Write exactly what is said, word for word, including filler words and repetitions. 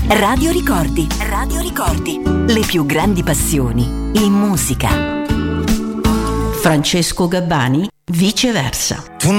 Radio Ricordi, Radio Ricordi, le più grandi passioni in musica. Francesco Gabbani, Viceversa.